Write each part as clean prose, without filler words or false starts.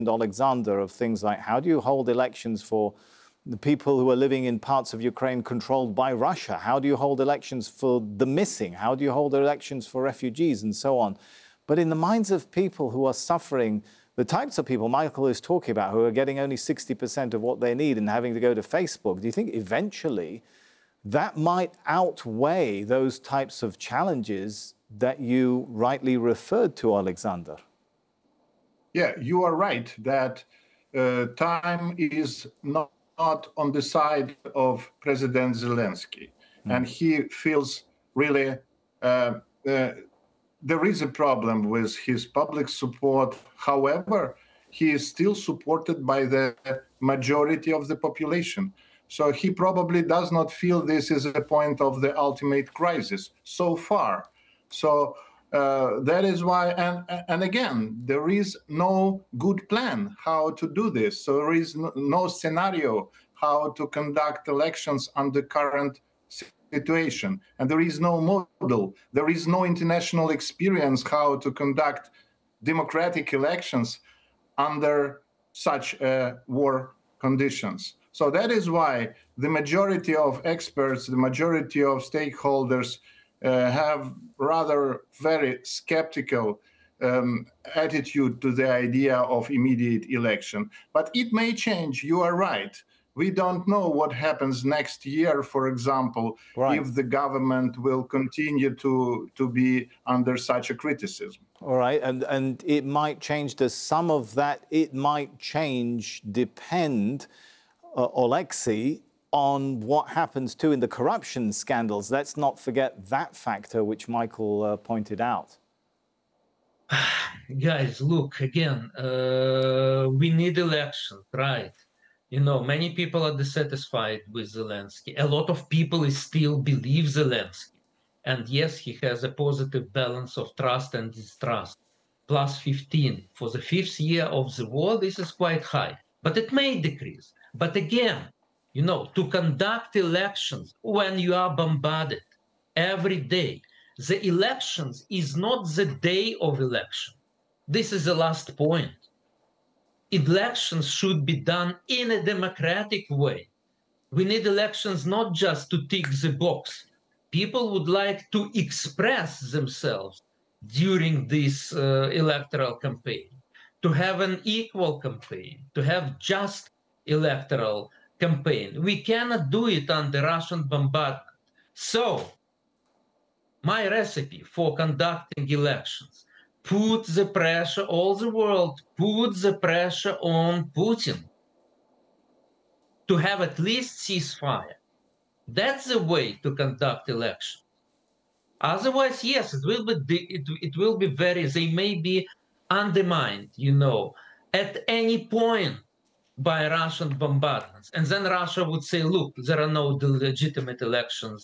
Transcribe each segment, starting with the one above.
Alexander, of things like how do you hold elections for the people who are living in parts of Ukraine controlled by Russia? How do you hold elections for the missing? How do you hold elections for refugees and so on? But in the minds of people who are suffering, the types of people Michael is talking about, who are getting only 60% of what they need and having to go to Facebook, do you think eventually that might outweigh those types of challenges that you rightly referred to, Alexander? Yeah, you are right that time is not on the side of President Zelensky. And he feels really there is a problem with his public support. However, he is still supported by the majority of the population. So he probably does not feel this is a point of the ultimate crisis so far. So that is why, and again, there is no good plan how to do this. So there is no scenario how to conduct elections under current situation. And there is no model. There is no international experience how to conduct democratic elections under such war conditions. So that is why the majority of experts, the majority of stakeholders have rather very skeptical attitude to the idea of immediate election. But it may change, you are right. We don't know what happens next year, for example, if the government will continue to be under such a criticism. All right, and it might change. Does some of that, it might change, depend, Oleksiy, on what happens too in the corruption scandals? Let's not forget that factor, which Michael pointed out. Guys, look, again, we need elections, right? You know, many people are dissatisfied with Zelensky. A lot of people still believe Zelensky. And yes, he has a positive balance of trust and distrust. Plus 15. For the 5th year of the war, this is quite high. But it may decrease. But again, you know, to conduct elections when you are bombarded every day, the elections is not the day of election. This is the last point. Elections should be done in a democratic way. We need elections not just to tick the box. People would like to express themselves during this electoral campaign, to have an equal campaign, to have just electoral campaign. We cannot do it under Russian bombardment. So, my recipe for conducting elections: put the pressure, all the world, put the pressure on Putin to have at least ceasefire. That's the way to conduct elections. Otherwise, yes, it will be very, they may be undermined, you know, at any point by Russian bombardments. And then Russia would say, look, there are no legitimate elections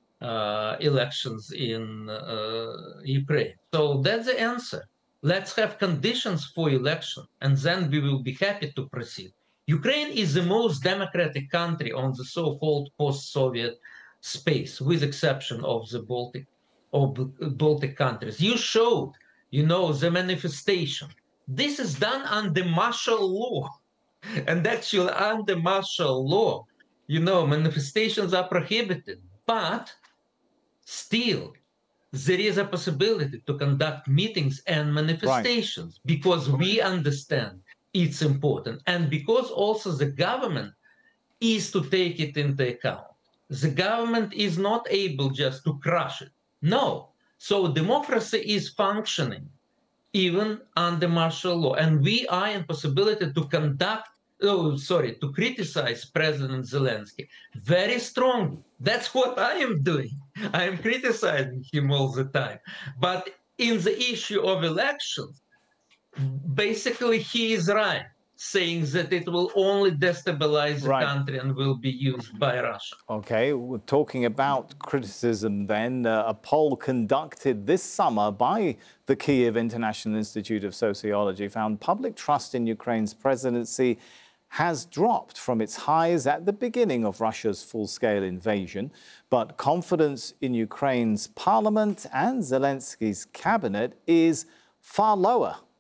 in Ukraine. So that's the answer. Let's have conditions for election, and then we will be happy to proceed. Ukraine is the most democratic country on the so-called post-Soviet space, with exception of the Baltic countries. You showed, you know, the manifestation. This is done under martial law. And actually, under martial law, you know, manifestations are prohibited. But still, there is a possibility to conduct meetings and manifestations, because we understand it's important. And because also the government is to take it into account. The government is not able just to crush it. No. So democracy is functioning even under martial law. And we are in possibility to conduct, to criticize President Zelensky very strongly. That's what I am doing. I am criticizing him all the time. But in the issue of elections, basically he is right, saying that it will only destabilize the country and will be used by Russia. Okay, we're talking about criticism then. A poll conducted this summer by the Kyiv International Institute of Sociology found public trust in Ukraine's presidency has dropped from its highs at the beginning of Russia's full-scale invasion, but confidence in Ukraine's parliament and Zelensky's cabinet is far lower.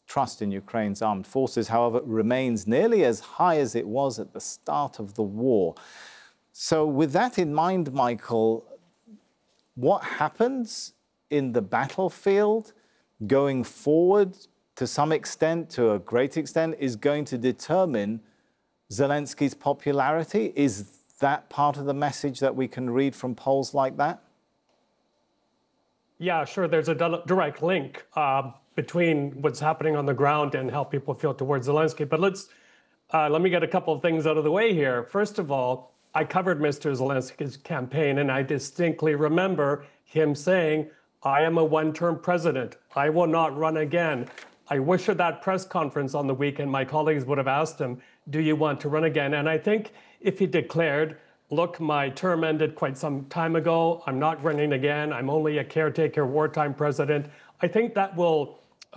trust in Ukraine's armed forces, however, remains nearly as high as it was at the start of the war. So with that in mind, Michael, what happens in the battlefield going forward, to some extent, to a great extent, is going to determine Zelensky's popularity? Is that part of the message that we can read from polls like that? Yeah, sure. There's a direct link between what's happening on the ground and how people feel towards Zelensky. But let me get a couple of things out of the way here. First of all, I covered Mr. Zelensky's campaign, and I distinctly remember him saying, "I am a one-term president. I will not run again." I wish at that press conference on the weekend, my colleagues would have asked him, "Do you want to run again?" And I think if he declared, "Look, my term ended quite some time ago. I'm not running again. I'm only a caretaker wartime president," I think that will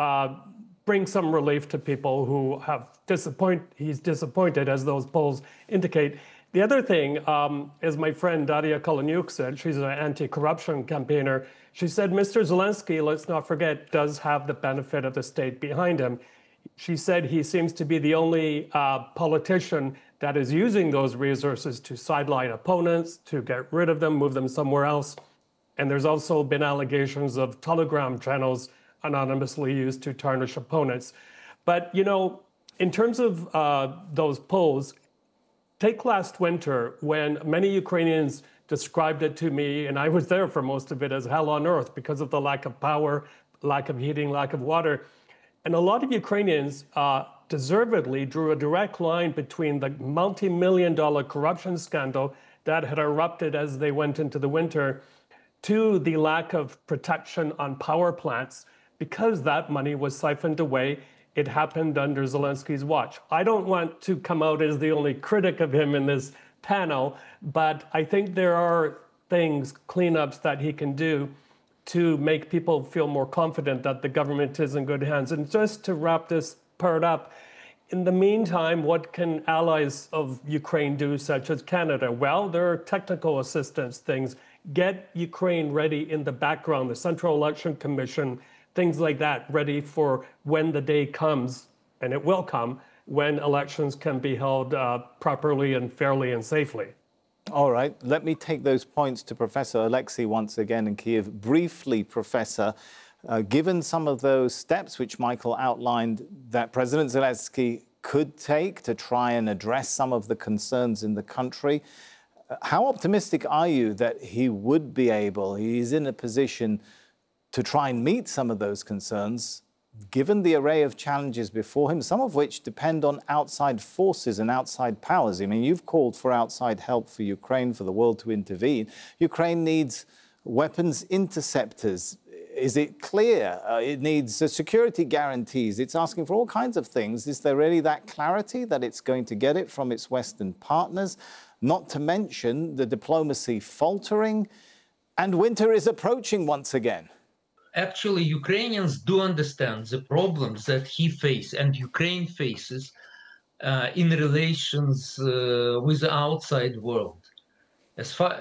bring some relief to people who have he's disappointed, as those polls indicate. The other thing, as my friend Daria Kalanyuk said, she's an anti-corruption campaigner. She said, Mr. Zelensky, let's not forget, does have the benefit of the state behind him. She said he seems to be the only politician that is using those resources to sideline opponents, to get rid of them, move them somewhere else. And there's also been allegations of Telegram channels anonymously used to tarnish opponents. But, you know, in terms of those polls, take last winter when many Ukrainians described it to me, and I was there for most of it, as hell on earth because of the lack of power, lack of heating, lack of water. And a lot of Ukrainians deservedly drew a direct line between the multi-million-dollar corruption scandal that had erupted as they went into the winter to the lack of protection on power plants, because that money was siphoned away. It happened under Zelensky's watch. I don't want to come out as the only critic of him in this panel, but I think there are things, cleanups that he can do to make people feel more confident that the government is in good hands. And just to wrap this part up, in the meantime, what can allies of Ukraine do, such as Canada? Well, there are technical assistance things. Get Ukraine ready in the background, the Central Election Commission, things like that, ready for when the day comes, and it will come, when elections can be held properly and fairly and safely. All right, let me take those points to Professor Alexei once again in Kyiv. Briefly, Professor, given some of those steps which Michael outlined that President Zelensky could take to try and address some of the concerns in the country, how optimistic are you that he would be able, he's in a position to try and meet some of those concerns, given the array of challenges before him, some of which depend on outside forces and outside powers? I mean, you've called for outside help for Ukraine, for the world to intervene. Ukraine needs weapons interceptors. Is it clear? It needs security guarantees. It's asking for all kinds of things. Is there really that clarity that it's going to get it from its Western partners? Not to mention the diplomacy faltering, and winter is approaching once again. Actually, Ukrainians do understand the problems that he faces and Ukraine faces in relations with the outside world. As far,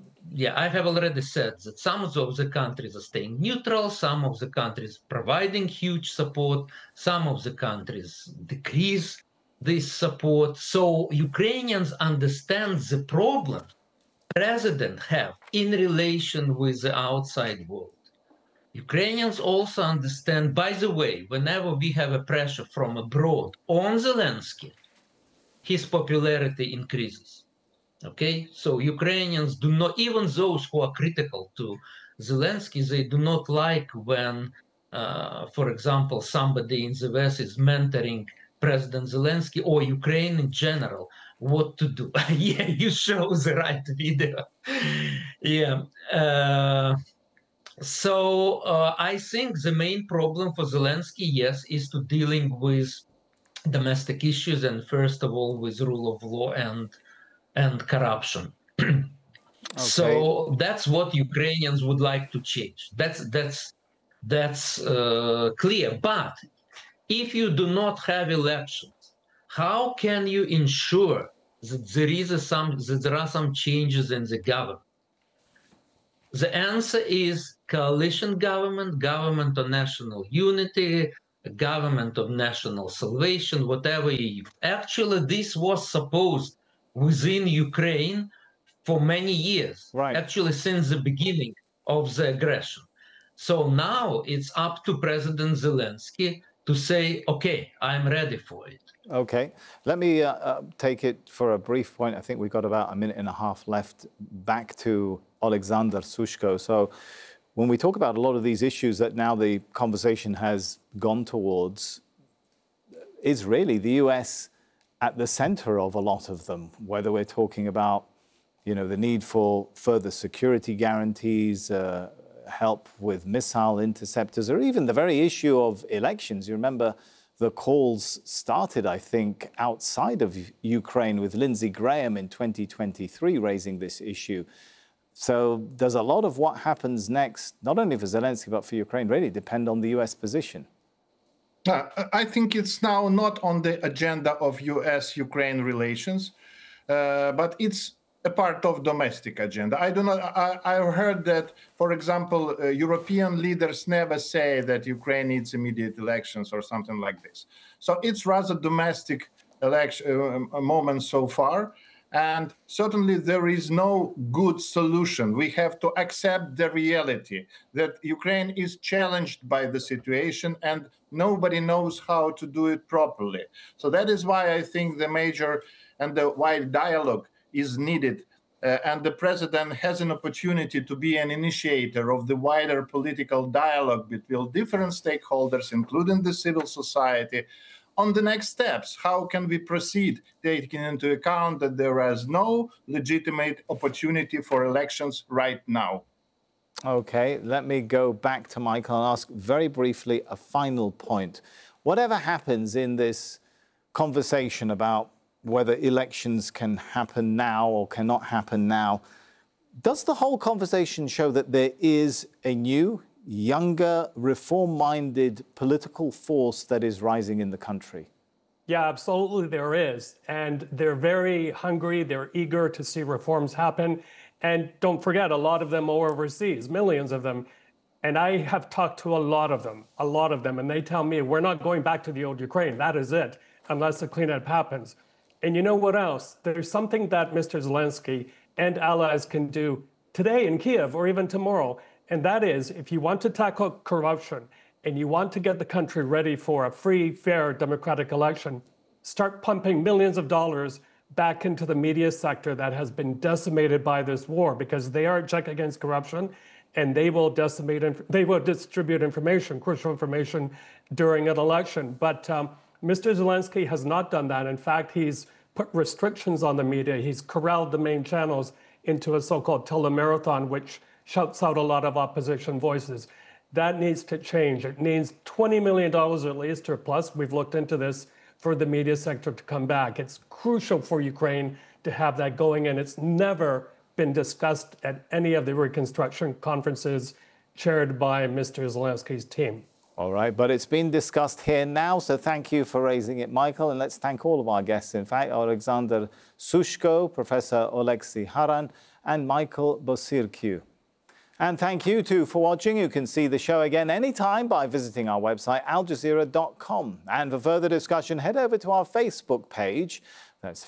I have already said that some of the countries are staying neutral, some of the countries providing huge support, some of the countries decrease this support. So Ukrainians understand the problem president have in relation with the outside world. Ukrainians also understand, by the way, whenever we have a pressure from abroad on Zelensky, his popularity increases. Okay, so Ukrainians do not, even those who are critical to Zelensky, they do not like when, for example, somebody in the West is mentoring President Zelensky or Ukraine in general, what to do. Yeah, you show the right video. Yeah. So I think the main problem for Zelensky, yes, is to dealing with domestic issues and first of all with rule of law and corruption. Okay. So that's what Ukrainians would like to change. That's clear. But if you do not have elections, how can you ensure that there are some changes in the government? The answer is coalition government, government of national unity, a government of national salvation, whatever. Actually, this was supposed within Ukraine for many years, Right. actually since the beginning of the aggression. So now it's up to President Zelensky to say, okay, I'm ready for it. Okay, let me take it for a brief point. I think we've got about a minute and a half left, back to Alexander Sushko. So when we talk about a lot of these issues that now the conversation has gone towards, is really the US at the center of a lot of them, whether we're talking about, you know, the need for further security guarantees, help with missile interceptors, or even the very issue of elections. You remember the calls started, I think, outside of Ukraine with Lindsey Graham in 2023 raising this issue. So does a lot of what happens next, not only for Zelensky, but for Ukraine, really depend on the US position? I think it's now not on the agenda of US-Ukraine relations, but it's a part of domestic agenda. I do not. I heard that, for example, European leaders never say that Ukraine needs immediate elections or something like this. So it's rather domestic election moment so far, and certainly there is no good solution. We have to accept the reality that Ukraine is challenged by the situation, and nobody knows how to do it properly. So that is why I think the major and the wide dialogue is needed, and the president has an opportunity to be an initiator of the wider political dialogue between different stakeholders, including the civil society, on the next steps. How can we proceed, taking into account that there is no legitimate opportunity for elections right now? Okay, let me go back to Michael and ask very briefly a final point. Whatever happens in this conversation about whether elections can happen now or cannot happen now, does the whole conversation show that there is a new, younger, reform-minded political force that is rising in the country? Yeah, absolutely there is. And they're very hungry, they're eager to see reforms happen. And don't forget, a lot of them are overseas, millions of them. And I have talked to a lot of them, and they tell me, we're not going back to the old Ukraine, that is it, unless a cleanup happens. And you know what else? There's something that Mr. Zelensky and allies can do today in Kiev or even tomorrow. And that is, if you want to tackle corruption and you want to get the country ready for a free, fair, democratic election, start pumping millions of dollars back into the media sector that has been decimated by this war, because they are a check against corruption, and they will distribute information, crucial information, during an election. But Mr. Zelensky has not done that. In fact, he's put restrictions on the media. He's corralled the main channels into a so-called telemarathon, which shouts out a lot of opposition voices. That needs to change. It needs $20 million at least, or plus, we've looked into this, for the media sector to come back. It's crucial for Ukraine to have that going, and it's never been discussed at any of the reconstruction conferences chaired by Mr. Zelensky's team. All right, but it's been discussed here now, so thank you for raising it, Michael, and let's thank all of our guests, in fact, Alexander Sushko, Professor Oleksiy Haran, and Michael Bosirkiu. And thank you too for watching. You can see the show again anytime by visiting our website, aljazeera.com. And for further discussion, head over to our Facebook page. That's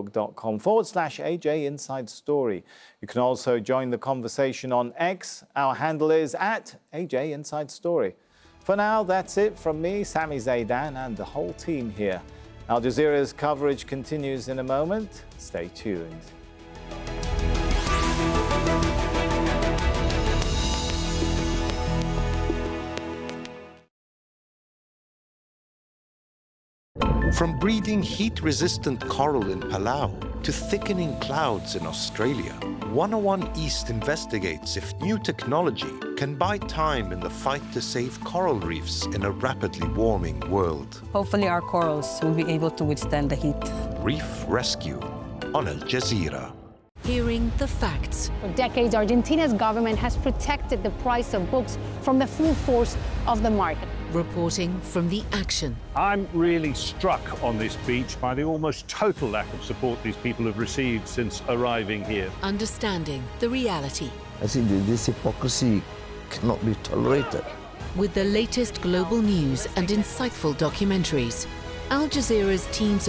facebook.com/AJ Inside Story. You can also join the conversation on X. Our handle is @AJ Inside Story. For now, that's it from me, Sami Zaidan, and the whole team here. Al Jazeera's coverage continues in a moment. Stay tuned. From breeding heat-resistant coral in Palau to thickening clouds in Australia, 101 East investigates if new technology can buy time in the fight to save coral reefs in a rapidly warming world. Hopefully our corals will be able to withstand the heat. Reef Rescue on Al Jazeera. Hearing the facts. For decades, Argentina's government has protected the price of books from the full force of the market. Reporting from the action. I'm really struck on this beach by the almost total lack of support these people have received since arriving here. Understanding the reality. I think this hypocrisy cannot be tolerated. With the latest global news and insightful documentaries, Al Jazeera's teams